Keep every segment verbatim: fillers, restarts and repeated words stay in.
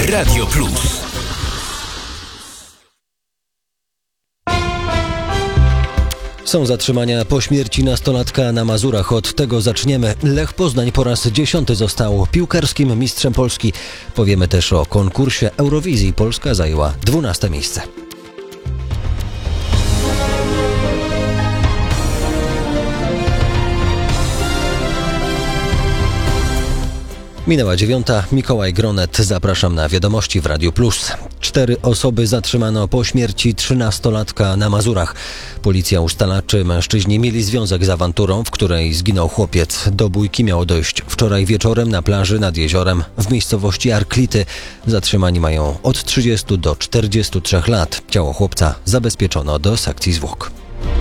Radio Plus. Są zatrzymania po śmierci nastolatka na Mazurach. Od tego zaczniemy. Lech Poznań po raz dziesiąty został piłkarskim mistrzem Polski. Powiemy też o konkursie Eurowizji. Polska zajęła dwunaste miejsce. Minęła dziewiąta. Mikołaj Gronet. Zapraszam na wiadomości w Radiu Plus. Cztery osoby zatrzymano po śmierci trzynastolatka na Mazurach. Policja ustala, czy mężczyźni mieli związek z awanturą, w której zginął chłopiec. Do bójki miało dojść wczoraj wieczorem na plaży nad jeziorem w miejscowości Arklity. Zatrzymani mają od trzydziestu do czterdziestu trzech lat. Ciało chłopca zabezpieczono do sekcji zwłok.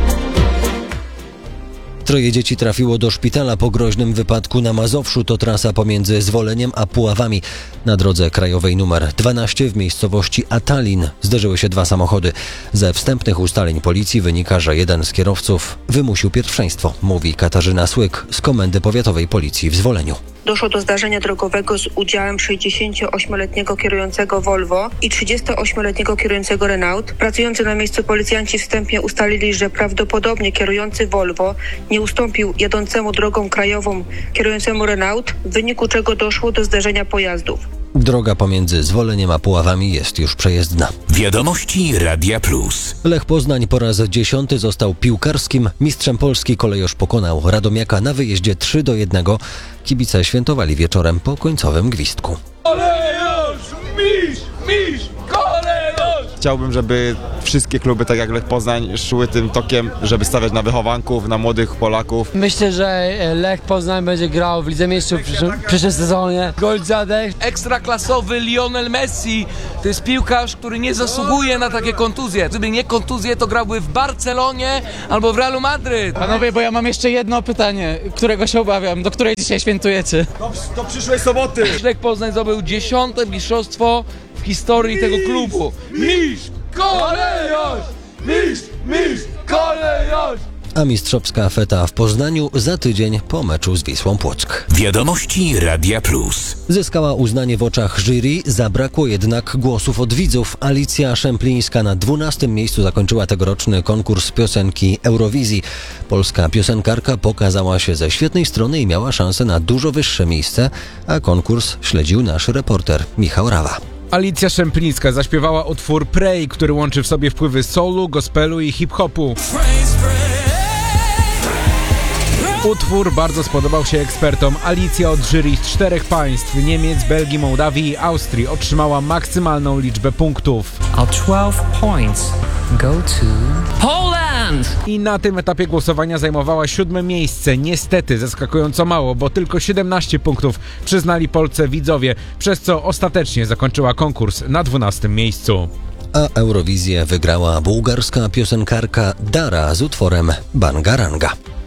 Troje dzieci trafiło do szpitala po groźnym wypadku na Mazowszu. To trasa pomiędzy Zwoleniem a Puławami. Na drodze krajowej numer dwanaście w miejscowości Atalin zderzyły się dwa samochody. Ze wstępnych ustaleń policji wynika, że jeden z kierowców wymusił pierwszeństwo, mówi Katarzyna Słyk z Komendy Powiatowej Policji w Zwoleniu. Doszło do zdarzenia drogowego z udziałem sześćdziesięcioośmioletniego kierującego Volvo i trzydziestoośmioletniego kierującego Renault. Pracujący na miejscu policjanci wstępnie ustalili, że prawdopodobnie kierujący Volvo nie ustąpił jadącemu drogą krajową kierującemu Renault, w wyniku czego doszło do zderzenia pojazdów. Droga pomiędzy Zwoleniem a Puławami jest już przejezdna. Wiadomości Radia Plus. Lech Poznań po raz dziesiąty został piłkarskim mistrzem Polski. Kolejorz pokonał Radomiaka na wyjeździe trzy do jednego. Kibice świętowali wieczorem po końcowym gwizdku. Kolejorz! Mistrz! Mistrz! Kolejorz! Chciałbym, żeby wszystkie kluby, tak jak Lech Poznań, szły tym tokiem, żeby stawiać na wychowanków, na młodych Polaków. Myślę, że Lech Poznań będzie grał w Lidze Mistrzów w przyszłym, przyszłym sezonie. Gol Dziadek. Ekstraklasowy Lionel Messi to jest piłkarz, który nie zasługuje na takie kontuzje. Gdyby nie kontuzje, to grałby w Barcelonie albo w Realu Madryt. Panowie, bo ja mam jeszcze jedno pytanie, którego się obawiam. Do której dzisiaj świętujecie? Do, do przyszłej soboty! Lech Poznań zdobył dziesiąte mistrzostwo w historii tego klubu. Mistrz! Kolejorz! Mistrz! Mistrz! Kolejorz! A mistrzowska feta w Poznaniu za tydzień po meczu z Wisłą Płock. Wiadomości Radia Plus. Zyskała uznanie w oczach jury, zabrakło jednak głosów od widzów. Alicja Szemplińska na dwunastym miejscu zakończyła tegoroczny konkurs piosenki Eurowizji. Polska piosenkarka pokazała się ze świetnej strony i miała szansę na dużo wyższe miejsce, a konkurs śledził nasz reporter Michał Rawa. Alicja Szemplińska zaśpiewała utwór Pray, który łączy w sobie wpływy soulu, gospelu i hip-hopu. Utwór bardzo spodobał się ekspertom. Alicja od jury z czterech państw, Niemiec, Belgii, Mołdawii i Austrii, otrzymała maksymalną liczbę punktów. twelve points go to Poland! I na tym etapie głosowania zajmowała siódme miejsce. Niestety zaskakująco mało, bo tylko siedemnaście punktów przyznali Polce widzowie, przez co ostatecznie zakończyła konkurs na dwunastym miejscu. A Eurowizję wygrała bułgarska piosenkarka Dara z utworem Bangaranga.